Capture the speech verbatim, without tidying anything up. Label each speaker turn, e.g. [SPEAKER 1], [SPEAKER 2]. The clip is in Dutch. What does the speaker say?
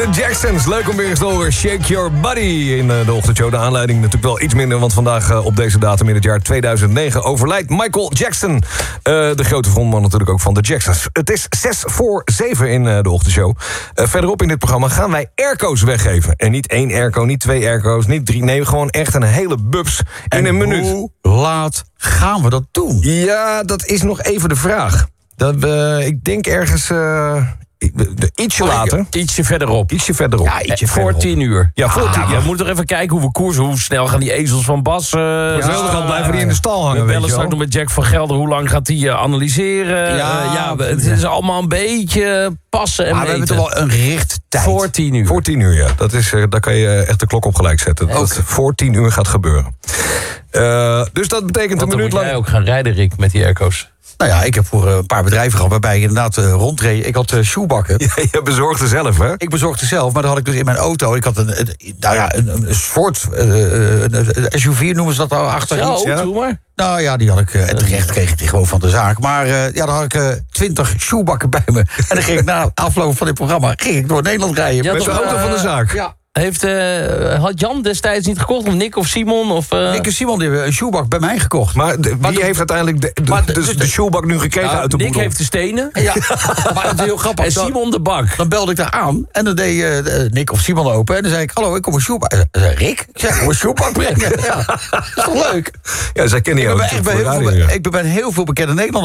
[SPEAKER 1] De Jacksons, leuk om weer eens te horen. Shake Your Body in de ochtendshow. De aanleiding natuurlijk wel iets minder, want vandaag op deze datum in het jaar tweeduizend negen overlijdt Michael Jackson. Uh, de grote frontman natuurlijk ook van de Jacksons. Het is zes voor zeven in uh, de ochtendshow. Uh, verderop in dit programma gaan wij airco's weggeven. En niet één airco, niet twee airco's, niet drie. Nee, gewoon echt een hele bubs in
[SPEAKER 2] en
[SPEAKER 1] een minuut.
[SPEAKER 2] Hoe laat gaan we dat doen?
[SPEAKER 1] Ja, dat is nog even de vraag. Dat we, ik denk ergens... Uh, Ietsje later.
[SPEAKER 3] Ietsje verderop.
[SPEAKER 1] Ietsje verderop.
[SPEAKER 3] Ja, ietsje voor verderop. tien uur.
[SPEAKER 1] Ja, voor
[SPEAKER 3] ah,
[SPEAKER 1] tien uur.
[SPEAKER 3] Ja, we moeten toch even kijken hoe we koersen. Hoe snel gaan die ezels van Bas... Uh,
[SPEAKER 1] ja,
[SPEAKER 3] ja,
[SPEAKER 1] blijven die in de stal hangen.
[SPEAKER 3] We bellen straks nog met Jack van Gelder. Hoe lang gaat hij uh, analyseren?
[SPEAKER 2] Ja,
[SPEAKER 3] uh, ja, het is allemaal een beetje passen en
[SPEAKER 2] maar
[SPEAKER 3] meten.
[SPEAKER 2] we hebben toch wel een richttijd.
[SPEAKER 3] Voor tien uur.
[SPEAKER 1] Voor tien uur, ja. Dat is, uh, daar kan je echt de klok op gelijk zetten. Dat het voor tien uur gaat gebeuren. Uh, dus dat betekent
[SPEAKER 3] Want
[SPEAKER 1] een minuut lang...
[SPEAKER 3] jij ook gaan rijden, Rick, met die airco's.
[SPEAKER 2] Nou ja, ik heb voor een paar bedrijven gehad waarbij ik inderdaad uh, rondreed. Ik had uh, shoebakken.
[SPEAKER 1] Ja, je bezorgde zelf, hè?
[SPEAKER 2] Ik bezorgde zelf, maar dan had ik dus in mijn auto... Ik had een, een, nou ja, een, een Ford, uh, een, een S U V noemen ze dat al achter
[SPEAKER 3] Zo,
[SPEAKER 2] iets. Ja.
[SPEAKER 3] doe maar.
[SPEAKER 2] Nou ja, die had ik, uh, en terecht kreeg ik die gewoon van de zaak. Maar uh, ja, dan had ik uh, twintig shoebakken bij me. En dan ging ik na afloop van dit programma ging ik door Nederland rijden.
[SPEAKER 3] Ja,
[SPEAKER 2] met
[SPEAKER 1] de
[SPEAKER 3] toch,
[SPEAKER 1] auto
[SPEAKER 3] uh,
[SPEAKER 1] van de zaak.
[SPEAKER 2] Ja.
[SPEAKER 3] Heeft, uh, had Jan destijds niet gekocht? Of Nick of Simon? Of, uh...
[SPEAKER 2] Nick en Simon die hebben een shoebak bij mij gekocht.
[SPEAKER 1] Maar de, wie
[SPEAKER 2] maar de,
[SPEAKER 1] heeft uiteindelijk de, de,
[SPEAKER 2] maar
[SPEAKER 1] de, de, de shoebak nu gekregen
[SPEAKER 3] nou,
[SPEAKER 1] uit de
[SPEAKER 3] Nick
[SPEAKER 1] boedel?
[SPEAKER 3] heeft de stenen.
[SPEAKER 2] Ja, maar het is heel grappig.
[SPEAKER 3] En Simon de bak.
[SPEAKER 2] Dan belde ik daar aan en dan deed uh, Nick of Simon open. En dan zei ik, hallo, ik kom een shoebak. En dan zei Rick, ik zeg, ik kom een shoebak brengen. Ja, dat is toch leuk?
[SPEAKER 1] Ja, zij kennen
[SPEAKER 2] Ik
[SPEAKER 1] jou
[SPEAKER 2] ben, echt bij
[SPEAKER 1] natuurlijk
[SPEAKER 2] heel
[SPEAKER 1] voor
[SPEAKER 2] veel,
[SPEAKER 1] radio, ja.
[SPEAKER 2] ik ben bij heel veel bekende Nederlanders